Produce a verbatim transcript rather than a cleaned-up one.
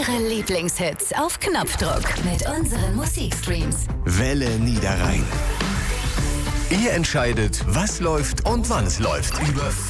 Ihre Lieblingshits auf Knopfdruck mit unseren Musikstreams. Welle Niederrhein. Ihr entscheidet, was läuft und wann es läuft. Über